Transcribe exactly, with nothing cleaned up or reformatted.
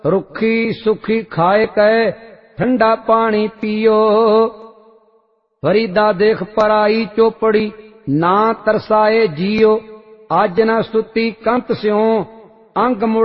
रुखी सुखी खाए कै ठंडा पानी पियो। फरीदा देख पराई चोपड़ी ना तरसाए जियो। आज न सुती कंत स्यों अंग मुड़